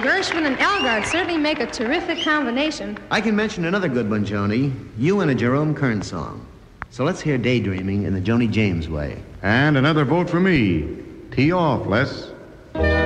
Gershwin and Elgart certainly make a terrific combination. I can mention another good one, Joni. You and a Jerome Kern song. So let's hear Daydreaming in the Joni James way. And another vote for me. Tee off, Les.